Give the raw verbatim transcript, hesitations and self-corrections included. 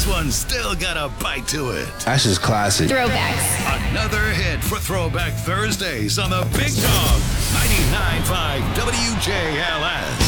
this one's still got a bite to it. That's just classic. Throwbacks. Another hit for Throwback Thursdays on the Big Dog ninety-nine point five W J L S.